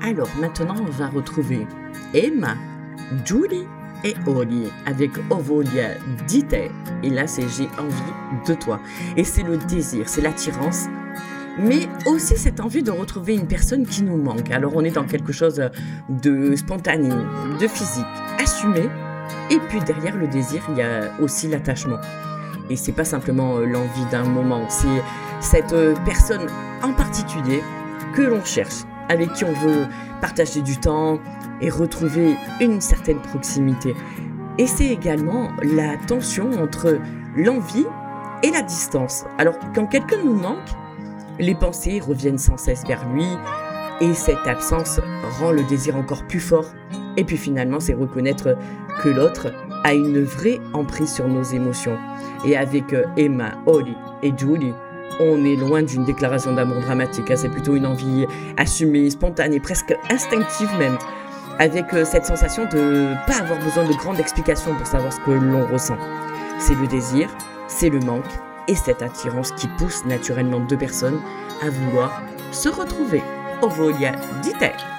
Alors maintenant, on va retrouver Emma, Julie et Oli avec Ovolia Dite. Et là, c'est j'ai envie de toi. Et c'est le désir, c'est l'attirance, mais aussi cette envie de retrouver une personne qui nous manque. Alors on est dans quelque chose de spontané, de physique, assumé. Et puis derrière le désir, il y a aussi l'attachement. Et c'est pas simplement l'envie d'un moment, c'est cette personne en particulier que l'on cherche, avec qui on veut partager du temps et retrouver une certaine proximité. Et c'est également la tension entre l'envie et la distance. Alors quand quelqu'un nous manque, les pensées reviennent sans cesse vers lui et cette absence rend le désir encore plus fort. Et puis finalement, c'est reconnaître que l'autre a une vraie emprise sur nos émotions. Et avec Emma, Oli et Julie, on est loin d'une déclaration d'amour dramatique. C'est plutôt une envie assumée, spontanée, presque instinctive même, avec cette sensation de ne pas avoir besoin de grandes explications pour savoir ce que l'on ressent. C'est le désir, c'est le manque et cette attirance qui pousse naturellement deux personnes à vouloir se retrouver. Ovolia Dite.